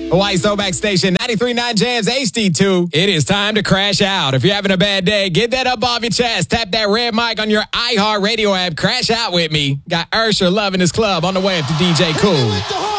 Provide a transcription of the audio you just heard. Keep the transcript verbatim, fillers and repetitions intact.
Hawaii Throwback Station, ninety-three point nine Jams H D two. It is time to crash out. If you're having a bad day, get that up off your chest. Tap that red mic on your iHeartRadio app. Crash out with me. Got Ursher loving his club on the way up to D J Cool.